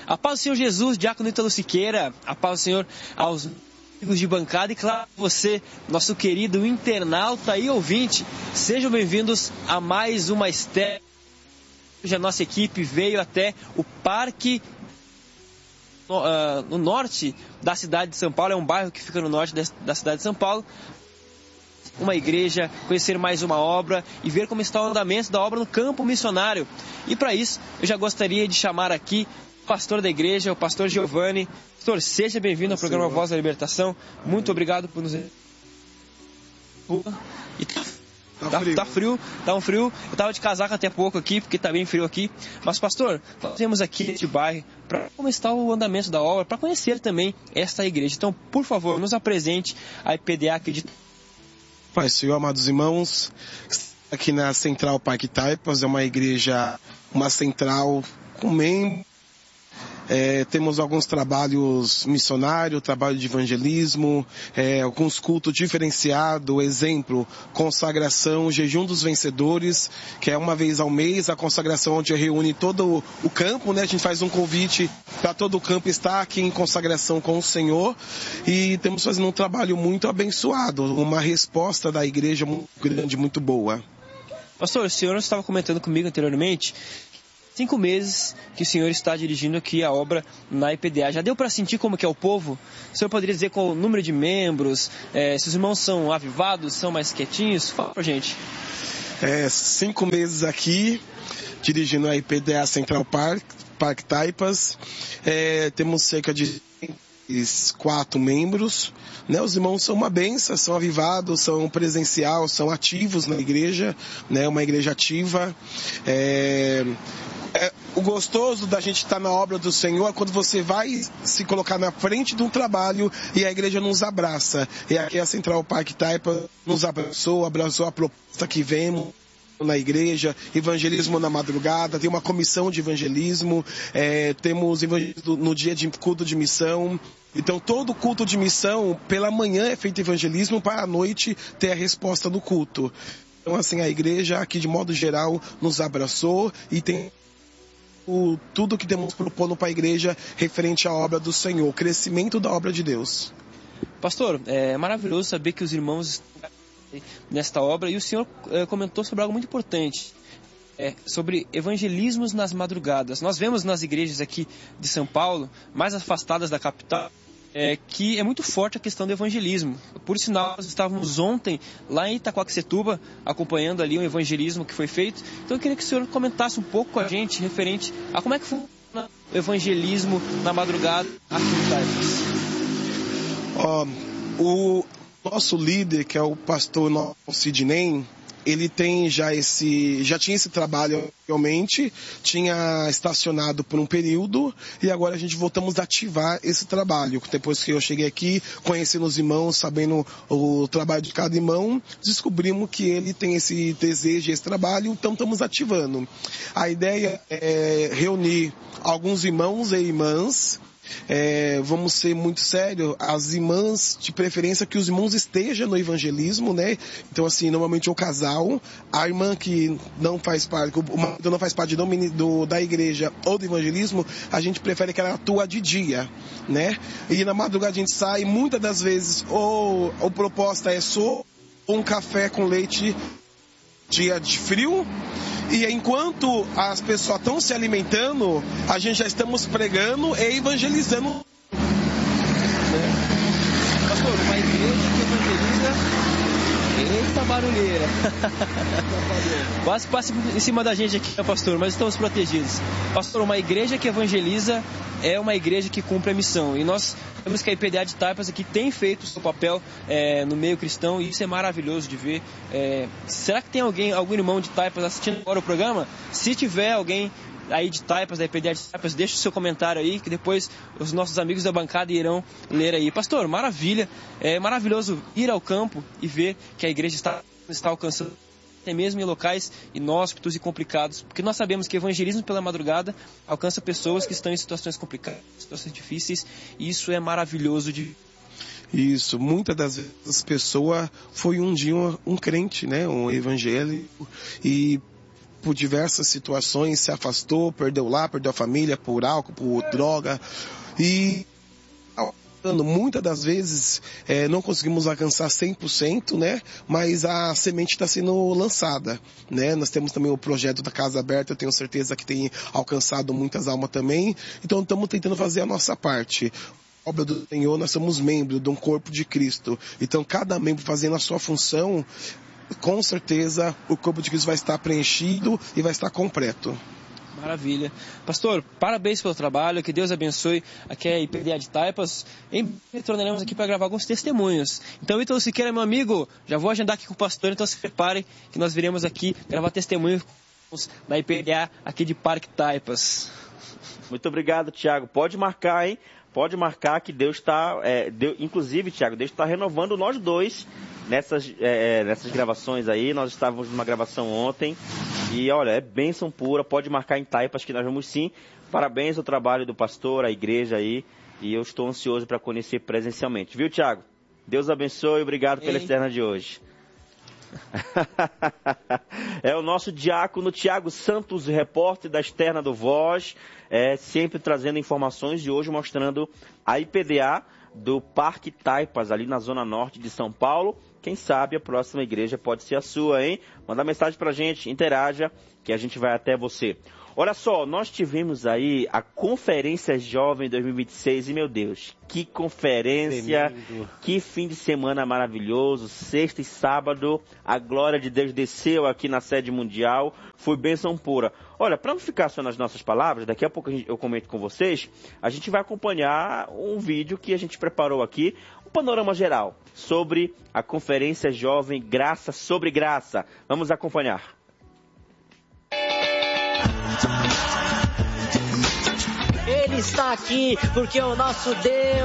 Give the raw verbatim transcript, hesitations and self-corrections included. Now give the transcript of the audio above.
A paz do Senhor Jesus, Diácono Ítalo Siqueira, a paz do Senhor aos amigos de bancada e, claro, você, nosso querido internauta e ouvinte. Sejam bem-vindos a mais uma estreia. Hoje a nossa equipe veio até o Parque no, uh, no norte da cidade de São Paulo, é um bairro que fica no norte da cidade de São Paulo. Uma igreja, conhecer mais uma obra e ver como está o andamento da obra no campo missionário. E para isso, eu já gostaria de chamar aqui o pastor da igreja, o pastor Giovanni. Pastor, seja bem-vindo ao programa Voz da Libertação. Muito obrigado por nos... E tá, tá, frio. tá frio, tá um frio. Eu estava de casaco até pouco aqui, porque está bem frio aqui. Mas, pastor, nós temos aqui este bairro para como está o andamento da obra, para conhecer também esta igreja. Então, por favor, nos apresente a I P D A aqui de... Pai, Senhor, amados irmãos, aqui na Central Parque Taipas, é uma igreja, uma central com membros. É, temos alguns trabalhos missionários, trabalho de evangelismo, é, alguns cultos diferenciados, exemplo, consagração, jejum dos vencedores, que é uma vez ao mês, a consagração onde reúne todo o campo, né? A gente faz um convite para todo o campo estar aqui em consagração com o Senhor, e estamos fazendo um trabalho muito abençoado, uma resposta da igreja muito grande, muito boa. Pastor, o senhor estava comentando comigo anteriormente, cinco meses que o senhor está dirigindo aqui a obra na I P D A. Já deu para sentir como que é o povo? O senhor poderia dizer qual o número de membros? É, se os irmãos são avivados, são mais quietinhos? Fala pra gente. É, cinco meses aqui, dirigindo a I P D A Central Park, Parque Taipas. É, temos cerca de quatro membros, né? Os irmãos são uma benção, são avivados, são presencial, são ativos na igreja, né? Uma igreja ativa. É... É, o gostoso da gente estar na obra do Senhor é quando você vai se colocar na frente de um trabalho e a igreja nos abraça. E aqui a Central Parque Taipa nos abraçou, abraçou a proposta que vemos na igreja, evangelismo na madrugada, tem uma comissão de evangelismo, é, temos evangelismo no dia de culto de missão. Então todo culto de missão, pela manhã é feito evangelismo, para a noite ter a resposta do culto. Então assim, a igreja aqui de modo geral nos abraçou e tem o, tudo que temos propondo para a igreja referente à obra do Senhor, o crescimento da obra de Deus. Pastor, é maravilhoso saber que os irmãos estão nesta obra, e o senhor é, comentou sobre algo muito importante, é, sobre evangelismos nas madrugadas. Nós vemos nas igrejas aqui de São Paulo, mais afastadas da capital, é, que é muito forte a questão do evangelismo. Por sinal, nós estávamos ontem lá em Itaquaquecetuba, acompanhando ali um evangelismo que foi feito. Então eu queria que o senhor comentasse um pouco com a gente referente a como é que funciona o evangelismo na madrugada aqui em Taipas. Ó, o nosso líder, que é o pastor Sidney, ele tem já esse, já tinha esse trabalho realmente, tinha estacionado por um período, e agora a gente voltamos a ativar esse trabalho. Depois que eu cheguei aqui, conhecendo os irmãos, sabendo o trabalho de cada irmão, descobrimos que ele tem esse desejo, esse trabalho, então estamos ativando. A ideia é reunir alguns irmãos e irmãs. É, vamos ser muito sérios, as irmãs, de preferência que os irmãos estejam no evangelismo, né? Então assim, normalmente é o casal, a irmã que não faz parte, o marido não faz parte do, do, da igreja ou do evangelismo, a gente prefere que ela atua de dia, né? E na madrugada a gente sai, muitas das vezes, ou a proposta é só um café com leite, dia de frio, e enquanto as pessoas estão se alimentando, a gente já estamos pregando e evangelizando. Pastor, uma igreja que evangeliza... Eita barulheira! Quase passa em cima da gente aqui, pastor, mas estamos protegidos. Pastor, uma igreja que evangeliza é uma igreja que cumpre a missão. E nós temos que a I P D A de Taipas aqui tem feito o seu papel é, no meio cristão, e isso é maravilhoso de ver. É, será que tem alguém, algum irmão de Taipas assistindo agora o programa? Se tiver alguém aí de Taipas, da I P D A de Taipas, deixa o seu comentário aí, que depois os nossos amigos da bancada irão ler aí. Pastor, maravilha, é maravilhoso ir ao campo e ver que a igreja está, está alcançando até mesmo em locais inóspitos e complicados, porque nós sabemos que evangelismo pela madrugada alcança pessoas que estão em situações complicadas, situações difíceis, e isso é maravilhoso de... Isso, muitas das vezes as pessoas foi um dia um, um crente, né, um evangélico, e por diversas situações, se afastou, perdeu lá, perdeu a família por álcool, por droga. E muitas das vezes é, não conseguimos alcançar cem por cento, né? Mas a semente está sendo lançada, né? Nós temos também o projeto da Casa Aberta, eu tenho certeza que tem alcançado muitas almas também. Então estamos tentando fazer a nossa parte. Obra do Senhor, nós somos membros de um corpo de Cristo. Então cada membro fazendo a sua função, com certeza o corpo de Cristo vai estar preenchido e vai estar completo. Maravilha. Pastor, parabéns pelo trabalho, que Deus abençoe aqui a I P D A de Taipas. Em breve retornaremos aqui para gravar alguns testemunhos. Então, Ítalo Siqueira, meu amigo, já vou agendar aqui com o pastor, então se prepare que nós viremos aqui gravar testemunhos da I P D A aqui de Parque Taipas. Muito obrigado, Tiago. Pode marcar, hein? Pode marcar que Deus está... É, Deus, inclusive, Tiago, Deus está renovando nós dois nessas, é, nessas gravações aí. Nós estávamos numa gravação ontem. E olha, é bênção pura, pode marcar em Taipas que nós vamos sim. Parabéns ao trabalho do pastor, à igreja aí. E eu estou ansioso para conhecer presencialmente. Viu, Tiago? Deus abençoe e obrigado pela externa de hoje. É o nosso diácono Tiago Santos, repórter da externa do Voz, é, sempre trazendo informações e hoje mostrando a I P D A do Parque Taipas, ali na zona norte de São Paulo. Quem sabe a próxima igreja pode ser a sua, hein? Manda mensagem pra gente, interaja, que a gente vai até você. Olha só, nós tivemos aí a Conferência Jovem dois mil e vinte e seis e, meu Deus, que conferência, tremendo. Que fim de semana maravilhoso, sexta e sábado, a glória de Deus desceu aqui na sede mundial, foi bênção pura. Olha, para não ficar só nas nossas palavras, daqui a pouco eu comento com vocês, a gente vai acompanhar um vídeo que a gente preparou aqui, um panorama geral sobre a Conferência Jovem Graça sobre Graça. Vamos acompanhar. Ele está aqui porque o nosso Deus